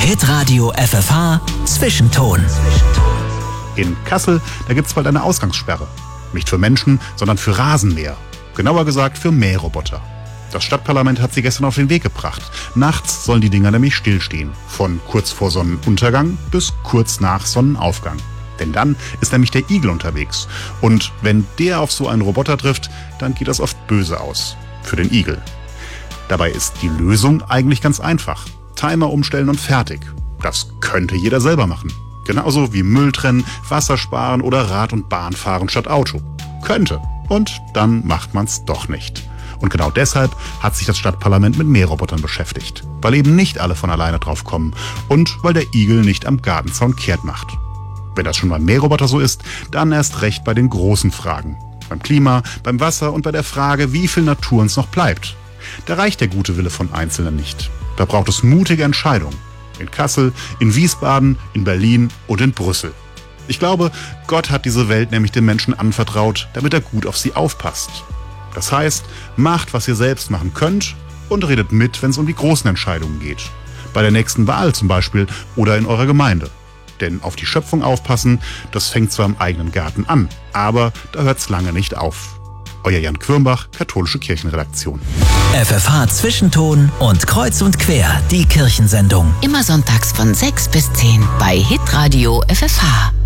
Hitradio FFH Zwischenton. In Kassel, da gibt's bald eine Ausgangssperre. Nicht für Menschen, sondern für Rasenmäher. Genauer gesagt für Mähroboter. Das Stadtparlament hat sie gestern auf den Weg gebracht. Nachts sollen die Dinger nämlich stillstehen. Von kurz vor Sonnenuntergang bis kurz nach Sonnenaufgang. Denn dann ist nämlich der Igel unterwegs. Und wenn der auf so einen Roboter trifft, dann geht das oft böse aus. Für den Igel. Dabei ist die Lösung eigentlich ganz einfach. Timer umstellen und fertig. Das könnte jeder selber machen. Genauso wie Müll trennen, Wasser sparen oder Rad- und Bahn fahren statt Auto. Könnte. Und dann macht man's doch nicht. Und genau deshalb hat sich das Stadtparlament mit Mährobotern beschäftigt. Weil eben nicht alle von alleine drauf kommen. Und weil der Igel nicht am Gartenzaun kehrt macht. Wenn das schon beim Mähroboter so ist, dann erst recht bei den großen Fragen. Beim Klima, beim Wasser und bei der Frage, wie viel Natur uns noch bleibt. Da reicht der gute Wille von Einzelnen nicht. Da braucht es mutige Entscheidungen. In Kassel, in Wiesbaden, in Berlin und in Brüssel. Ich glaube, Gott hat diese Welt nämlich den Menschen anvertraut, damit er gut auf sie aufpasst. Das heißt, macht, was ihr selbst machen könnt und redet mit, wenn es um die großen Entscheidungen geht. Bei der nächsten Wahl zum Beispiel oder in eurer Gemeinde. Denn auf die Schöpfung aufpassen, das fängt zwar im eigenen Garten an, aber da hört's lange nicht auf. Euer Jan Quirmbach, Katholische Kirchenredaktion. FFH Zwischenton und Kreuz und Quer, die Kirchensendung. Immer sonntags von 6 bis 10 bei Hitradio FFH.